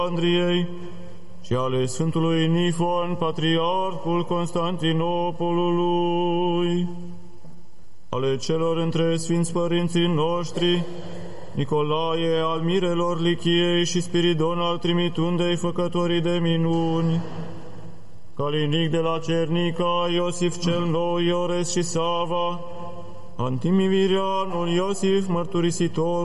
Andriei și ale Sfântului Nifon, Patriarhul Constantinopolului, ale celor între Sfinți Părinții noștri, Nicolae al Mirelor Lichiei și Spiridon al Trimitundei, făcătorii de minuni, Calinic de la Cernica, Iosif cel Nou, Iores și Sava, Antimivirianul Iosif, mărturisitor,